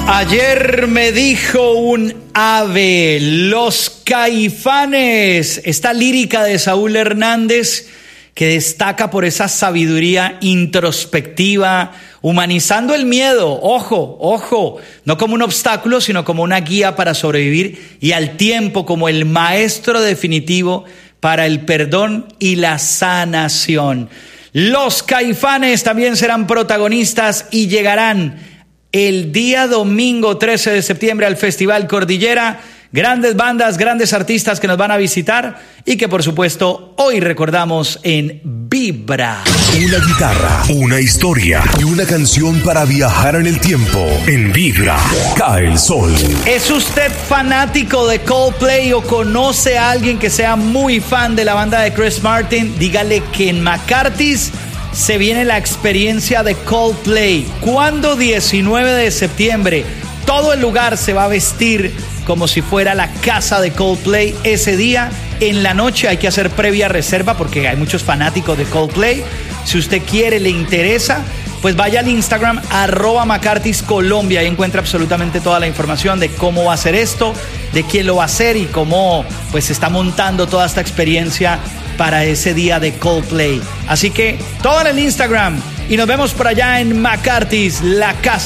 Ayer me dijo un ave, Los Caifanes, esta lírica de Saúl Hernández que destaca por esa sabiduría introspectiva, humanizando el miedo, ojo, no como un obstáculo, sino como una guía para sobrevivir y al tiempo como el maestro definitivo para el perdón y la sanación. Los Caifanes también serán protagonistas y llegarán el día domingo 13 de septiembre al Festival Cordillera. Grandes bandas, grandes artistas que nos van a visitar y que por supuesto hoy recordamos en Vibra. Una guitarra, una historia y una canción para viajar en el tiempo. En Vibra, cae el sol. ¿Es usted fanático de Coldplay o conoce a alguien que sea muy fan de la banda de Chris Martin? Dígale que en McCarthy's se viene la experiencia de Coldplay. ¿Cuándo? 19 de septiembre. Todo el lugar se va a vestir como si fuera la casa de Coldplay ese día. En la noche hay que hacer previa reserva porque hay muchos fanáticos de Coldplay. Si usted quiere, le interesa, pues vaya al Instagram @McCarthy's Colombia. Ahí encuentra absolutamente toda la información de cómo va a ser esto, de quién lo va a hacer y cómo pues se está montando toda esta experiencia para ese día de Coldplay. Así que todo en el Instagram y nos vemos por allá en McCarthy's, la casa